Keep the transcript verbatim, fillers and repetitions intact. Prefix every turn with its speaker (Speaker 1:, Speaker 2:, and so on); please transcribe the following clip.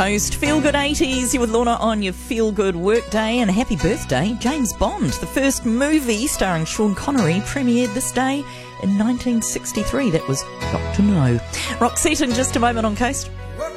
Speaker 1: Coast. Feel Good eighties, you with Lorna on your Feel Good work day, and happy birthday, James Bond. The first movie starring Sean Connery premiered this day in nineteen sixty-three. That was Doctor No. Roxette in just a moment on Coast.